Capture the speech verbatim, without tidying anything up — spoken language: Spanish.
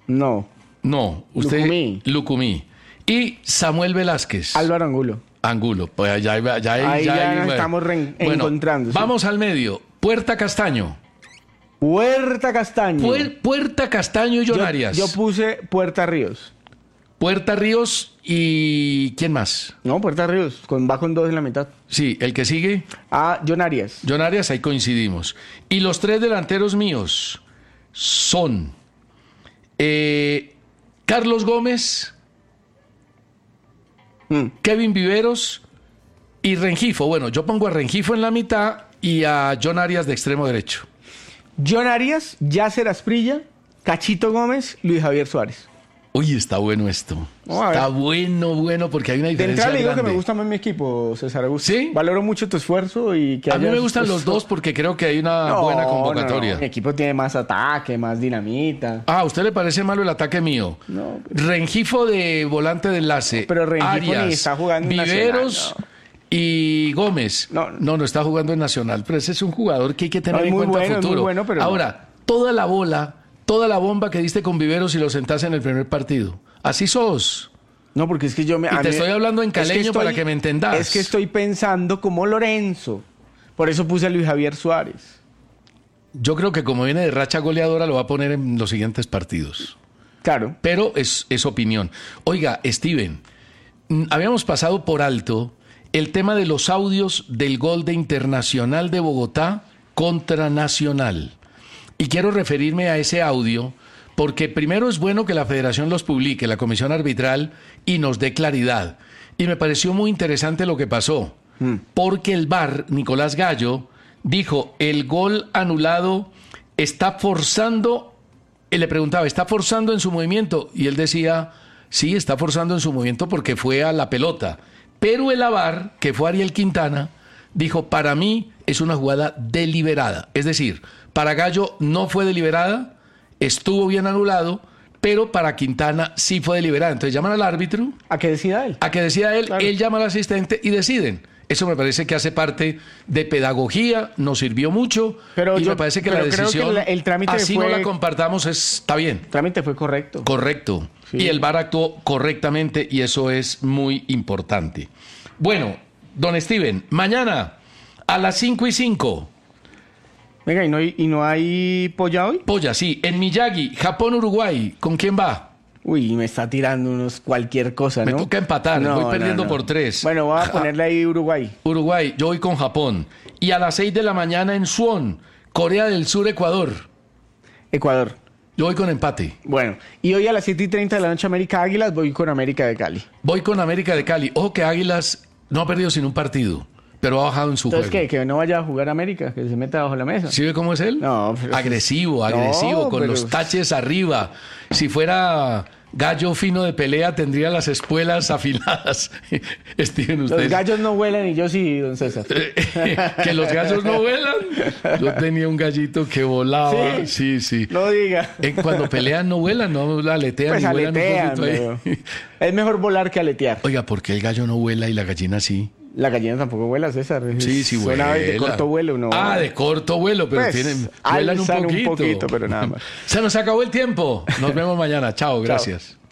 No. No, usted... Lucumí. Lucumí. Y Samuel Velázquez. Álvaro Angulo. Angulo. Pues ya, ya, ya, Ahí ya, ya nos bueno. estamos re- Bueno, encontrando. sí. Vamos al medio. Puerta Castaño. Puerta Castaño. Puer- Puerta Castaño y John yo, Arias. yo puse Puerta Ríos. Puerta Ríos y... ¿quién más? No, Puerta Ríos. Con, va con dos en la mitad. Sí, el que sigue... Ah, John Arias. John Arias, ahí coincidimos. Y los tres delanteros míos son eh, Carlos Gómez, Mm. Kevin Viveros y Rengifo. Bueno, yo pongo a Rengifo en la mitad y a John Arias de extremo derecho. John Arias, Yasser Asprilla, Cachito Gómez, Luis Javier Suárez. Uy, está bueno esto. Vamos a Está ver. bueno, bueno, porque hay una De diferencia entrada le digo grande. que me gusta más mi equipo, César Augusto. ¿Sí? Valoro mucho tu esfuerzo y que A mí hayas me gustan los puesto- dos porque creo que hay una No, buena no, convocatoria. no. Mi equipo tiene más ataque, más dinamita. Ah, ¿a usted le parece malo el ataque mío? No. Rengifo de volante de enlace. Pero Rengifo Arias, ni está jugando en Viveros Nacional, y Gómez. No. no, no está jugando en Nacional, pero ese es un jugador que hay que tener No, es en muy cuenta bueno, es futuro. muy bueno, pero no. Ahora, toda la bola, toda la bomba que diste con Viveros y lo sentaste en el primer partido. Así sos. No, porque es que yo me... Y a te mí- estoy hablando en es que caleño estoy- para que me entendas. Es que estoy pensando como Lorenzo. Por eso puse a Luis Javier Suárez. Yo creo que como viene de racha goleadora lo va a poner en los siguientes partidos. Claro. Pero es, es opinión. Oiga, Steven, mm, habíamos pasado por alto el tema de los audios del gol de Internacional de Bogotá contra Nacional. Y quiero referirme a ese audio porque primero es bueno que la federación los publique, la comisión arbitral, y nos dé claridad. Y me pareció muy interesante lo que pasó, Mm. porque el V A R, Nicolás Gallo, dijo, el gol anulado está forzando, él le preguntaba, ¿está forzando en su movimiento? Y él decía, sí, está forzando en su movimiento porque fue a la pelota. Pero el A V A R, que fue Ariel Quintana, dijo, para mí es una jugada deliberada. Es decir, para Gallo no fue deliberada, estuvo bien anulado, pero para Quintana sí fue deliberada. Entonces llaman al árbitro, ¿A qué decida él? a que decida él, Claro. él llama al asistente y deciden. Eso me parece que hace parte de pedagogía, nos sirvió mucho, Pero y yo- me parece que pero la creo que decisión, la- el trámite así fue- no la compartamos, es- está bien. El trámite fue correcto. Correcto. Sí. Y el V A R actuó correctamente y eso es muy importante. Bueno, don Steven, mañana a las cinco y cinco, Venga, ¿y no hay, y no hay polla hoy? Polla, sí, en Miyagi, Japón-Uruguay, ¿con quién va? Uy, me está tirando unos cualquier cosa, Me ¿no? toca empatar, voy perdiendo por tres. Bueno, voy a Ja- ponerle ahí Uruguay. Uruguay, yo voy con Japón. Y a las seis de la mañana en Suwon, Corea del Sur, Ecuador. Ecuador. Yo voy con empate. Bueno, y hoy a las siete y treinta de la noche América Águilas voy con América de Cali. Voy con América de Cali. Ojo que Águilas no ha perdido sin un partido, pero ha bajado en su Entonces, juego. ¿qué? Que no vaya a jugar América, que se meta bajo la mesa. ¿Sí ve cómo es él? No, pero- agresivo, agresivo, No, con pero- los taches arriba. Si fuera gallo fino de pelea, tendría las espuelas afiladas. Steven, usted. Los gallos no vuelan y yo sí, don César. Que los gallos no vuelan. Yo tenía un gallito que volaba. Sí, Sí. sí. No diga. Eh, Cuando pelean no vuelan, no aletean Pues ni vuelan aletean, un poquito ahí. pero es mejor volar que aletear. Oiga, ¿por qué el gallo no vuela y la gallina sí? La gallina tampoco vuela, César. Sí, sí, Suena vuela. de corto vuelo, ¿no? Ah, de corto vuelo, pero Pues, tienen, vuelan un alzan un poquito. poquito, pero nada más. Se nos acabó el tiempo. Nos vemos mañana. Chao, gracias.